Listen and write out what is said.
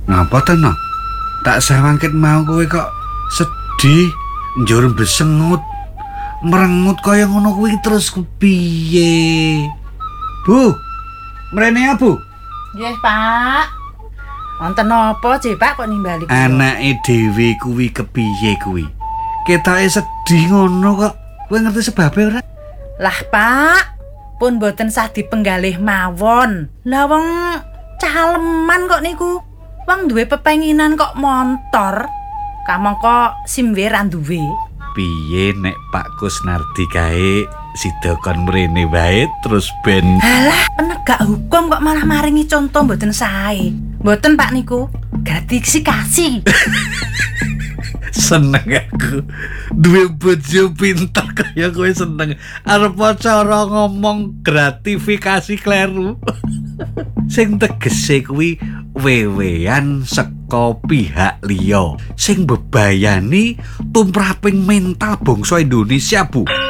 Ngapa to, no? Tak sawangket mau kowe kok sedih, njur besengut, merengut kaya ngono kuwi terus kepiye? Bu, mrene ya, Bu? Nggih, Pak. Wonten napa, Cek, Pak kok nimbali kula? Anake dhewe kuwi kepiye kuwi? Ketoke sedih ngono kok. Kowe ngerti sebabe ora? Lah, Pak, pun boten sah dipenggalih mawon. Lah wong caleman kok niku. Wong duwe pepenginan kok montor. Kamangka simwe ra duwe. Piye nek Pak Kusnardi kae sida kon mrene wae terus ben Halah, penegak hukum kok malah maringi contoh mboten sae. Mboten Pak niku. Gratifikasi. seneng aku. Duwe bojo pinter kaya kowe seneng. Arep cara ngomong gratifikasi kleru. Sing tegese kuwi wewean saka pihak liya sing bebayani tumraping mental bangsa Indonesia, Bu.